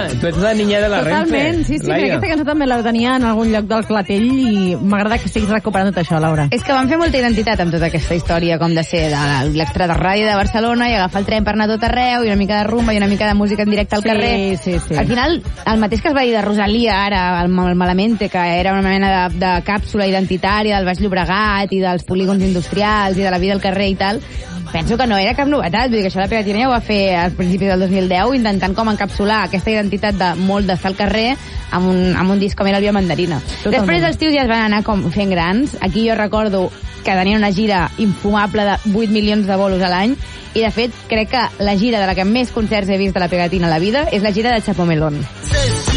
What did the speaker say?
tu ets la niña de la Renfe. Totalment, sí, Laia. aquesta cançó també la tenia en algun lloc del clatell i m'agrada que estiguis recuperant tot això, Laura. És que van fer molta identitat amb tota aquesta història, com de ser de l'extra de ràdio de Barcelona i agafar el tren per anar a tot arreu, i una mica de rumba i una mica de música en directe al carrer. Sí. Al final, el mateix que es va dir de Rosalia ara, el Malamente, que era una mena de càpsula identitària del Baix Llobregat i dels polígons industrials i de la vida al carrer i tal, penso que no era cap novetat. Vull dir que això la Pegatina ja ho va fer als principis del 2010, intentant com encapsular aquesta identitat de molt d'estar al carrer amb un disc com era el Via Mandarina. Totalment. Després els tios ja es van anar com fent grans. Aquí jo recordo que tenien una gira infumable de 8 milions de bolos a l'any, i de fet crec que la gira de la que més concerts he vist de la Pegatina a la vida és la gira de Chapo Melón.